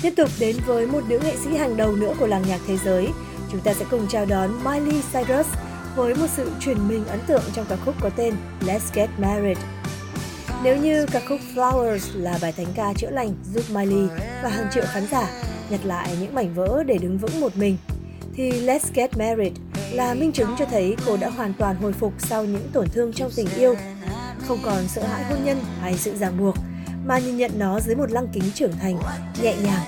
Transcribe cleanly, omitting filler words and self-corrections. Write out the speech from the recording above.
Tiếp tục đến với một nữ nghệ sĩ hàng đầu nữa của làng nhạc thế giới, chúng ta sẽ cùng chào đón Miley Cyrus với một sự chuyển mình ấn tượng trong ca khúc có tên Let's Get Married. Nếu như ca khúc Flowers là bài thánh ca chữa lành giúp Miley và hàng triệu khán giả nhặt lại những mảnh vỡ để đứng vững một mình, thì Let's Get Married là minh chứng cho thấy cô đã hoàn toàn hồi phục sau những tổn thương trong tình yêu, không còn sợ hãi hôn nhân hay sự ràng buộc, mà nhìn nhận nó dưới một lăng kính trưởng thành, nhẹ nhàng